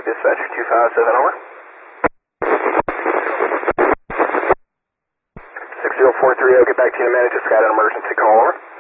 Dispatch 257, over. 6043, I'll get back to you in a minute. Just got an emergency call, over.